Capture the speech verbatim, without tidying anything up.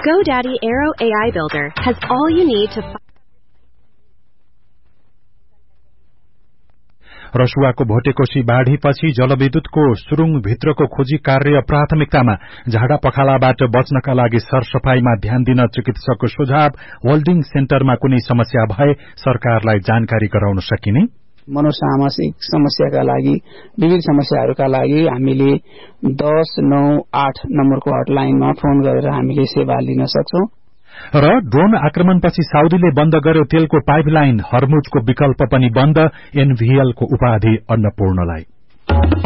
GoDaddy Aero A I Builder has all you need to रसुवाको Bhote Koshi बाढीपछि जलविद्युतको सुरुङ भित्रको खोजी कार्य प्राथमिकतामा झाडा पखालाबाट बच्नका लागि सरसफाईमा ध्यान दिन चिकित्सकको सुझाव होल्डिङ सेन्टरमा कुनै समस्या भए सरकारलाई जानकारी गराउन सकिने मनोसामाजिक समस्याका लागि विविध समस्याहरूका लागि हामीले दस नौ आठ नम्बरको हटलाइनमा फोन गरेर हामीले सेवा लिन सक्छौं र ड्रोन आक्रमणपछि साउदीले बन्द गर्यो तेलको पाइपलाइन हर्मुजको विकल्प पनि बन्द एनभीएल को उपाधि अन्नपूर्णलाई